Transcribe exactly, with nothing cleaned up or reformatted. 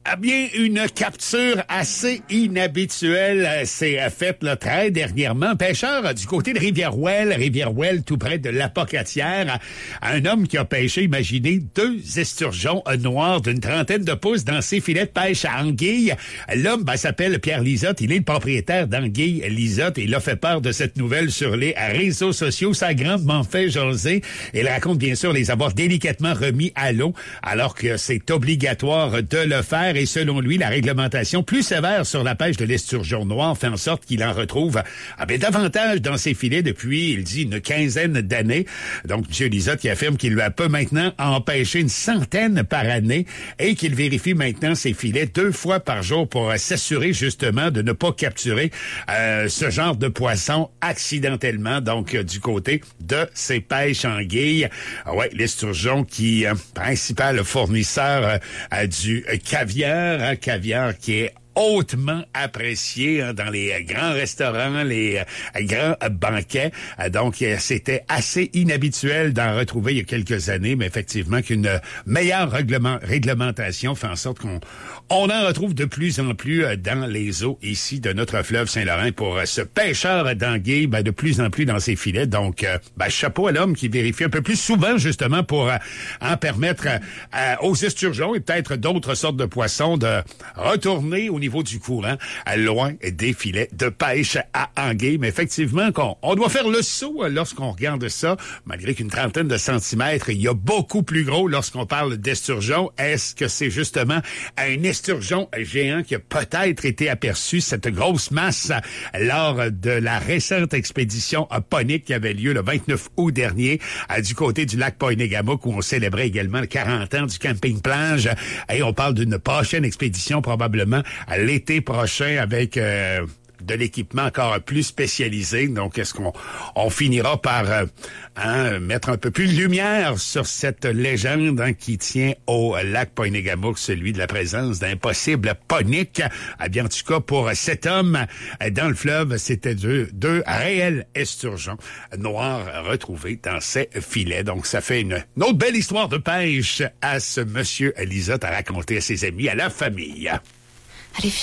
Ah bien, une capture assez inhabituelle s'est faite là, très dernièrement. Pêcheur du côté de Rivière-Ouelle, Rivière-Ouelle tout près de l'Apocatière. Un homme qui a pêché, imaginez, deux esturgeons noirs d'une trentaine de pouces dans ses filets de pêche à anguille. L'homme ben, s'appelle Pierre Lisotte. Il est le propriétaire d'Anguille Lisotte. Il a fait part de cette nouvelle sur les réseaux sociaux. Ça a grandement fait jaser. Il raconte bien sûr les avoir délicatement remis à l'eau alors que c'est obligatoire de le faire. Et selon lui, la réglementation plus sévère sur la pêche de l'esturgeon noir fait en sorte qu'il en retrouve ah bien, davantage dans ses filets depuis, il dit, une quinzaine d'années. Donc, M. Lisotte qui affirme qu'il peut maintenant en pêcher une centaine par année et qu'il vérifie maintenant ses filets deux fois par jour pour s'assurer justement de ne pas capturer euh, ce genre de poisson accidentellement, donc euh, du côté de ses pêches anguilles. Ah ouais, l'esturgeon qui est euh, principal fournisseur euh, du caviar, un caviar qui est hautement apprécié hein, dans les grands restaurants, les euh, grands euh, banquets. Euh, donc, euh, c'était assez inhabituel d'en retrouver il y a quelques années, mais effectivement qu'une meilleure règlement, réglementation fait en sorte qu'on on en retrouve de plus en plus euh, dans les eaux ici de notre fleuve Saint-Laurent pour euh, ce pêcheur d'anguilles, ben, de plus en plus dans ses filets. Donc, euh, ben, chapeau à l'homme qui vérifie un peu plus souvent justement pour euh, en permettre euh, aux esturgeons et peut-être d'autres sortes de poissons de retourner au niveau du courant, loin des filets de pêche à anguilles. Mais effectivement, qu'on, on doit faire le saut lorsqu'on regarde ça, malgré qu'une trentaine de centimètres, il y a beaucoup plus gros lorsqu'on parle d'esturgeon. Est-ce que c'est justement un esturgeon géant qui a peut-être été aperçu, cette grosse masse, lors de la récente expédition ponique qui avait lieu le vingt-neuf août dernier du côté du lac Poinégamook, où on célébrait également le quarante ans du camping-plage. Et on parle d'une prochaine expédition probablement l'été prochain avec euh, de l'équipement encore plus spécialisé. Donc, est-ce qu'on on finira par euh, hein, mettre un peu plus de lumière sur cette légende hein, qui tient au lac Poinégamook, celui de la présence d'un possible ponique? Eh bien, en tout cas, pour cet homme, dans le fleuve, c'était deux, deux réels esturgeons noirs retrouvés dans ses filets. Donc, ça fait une, une autre belle histoire de pêche à ce monsieur Lisotte à raconter à ses amis, à la famille. Allez,